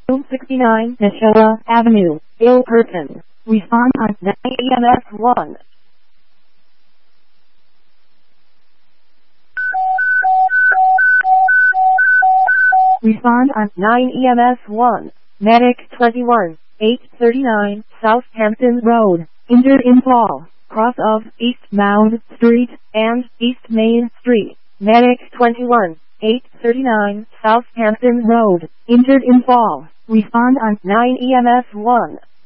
269 Nashua Avenue, Ilperton. Respond on 9 EMS 1. Respond on 9 EMS 1. Medic 21, 839 Southampton Road, injured in fall, cross of East Mound Street and East Main Street. Medic 21, 839 Southampton Road, injured in fall. Respond on 9 EMS 1.